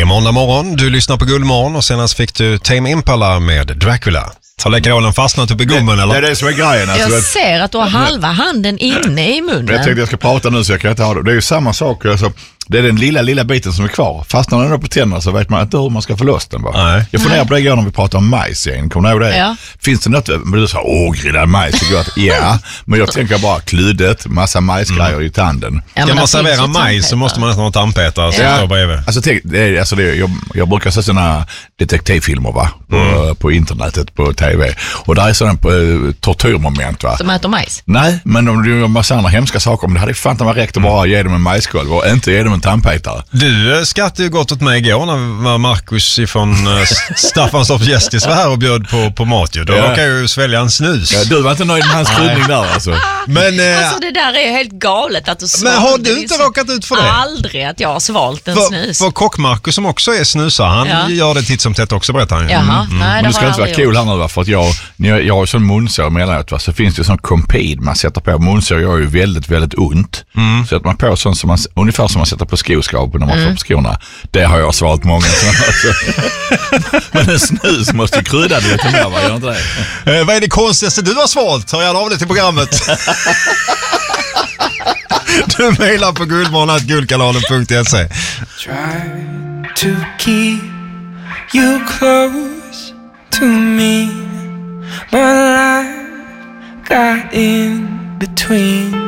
Det är måndag morgon, du lyssnar på Guldmorgon och senast fick du Tame Impala med Dracula. Har läkarrollen fastnat upp i gommen eller? Det är det som är grejen. Alltså, jag ser att du har halva handen inne i munnen. Jag tänkte jag ska prata nu så jag kan inte ha det. Det är ju samma sak. Alltså, det är den lilla biten som är kvar. Fastnar den på tänderna så vet man inte hur man ska få loss den. Nej. Jag funderar på det igår när vi pratar om majs igen. Kommer du ihåg det? Ja. Finns det något, men du sa, grillad majs är gott. Ja, men jag tänker bara kludet, massa majsgrejer i tanden. Ja, Ska man det servera finns ju majs så måste man nästan ha tandpetare som står bredvid. Alltså, jag brukar se sådana detektivfilmer på internetet, på tv. Och där är sådana tortyrmoment, va? Som äter majs? Nej, men de gör massa andra hemska saker. Men det hade fan inte räckt att bara ge dem en majskolv och inte ge dem en tandpetare. Du skrattade ju gott åt mig igår när Marcus ifrån Staffanstorps Gästis var här och bjöd på mat. Då råkade jag ju svälja en snus. Ja, du var inte nöjd med hans kryddning där alltså. Men, alltså det där är helt galet att du svalde. Men har du inte råkat ut för det? Aldrig att jag har svalt en snus. För kock-Marcus som också är snusare, han gör det titt som tätt också, berättar han. Jaha, nej, Men du ska inte vara cool här nu, va? För att jag har ju sån munsår emellanåt, va? Så finns det sån Compede man sätter på. Munsår gör ju väldigt, väldigt ont. Så att man på sånt som ungefär som man sätter på skoskapen när man får på skorna. Det har jag svalt många sådana. Men en snus måste ju krydda det lite mer, va? Gör inte det? Vad är det konstigaste du har svalt? Hör gärna av det till programmet. Du mejlar på guldmorgon@guldkanalen.se. Try to keep you close to me, but life got in between.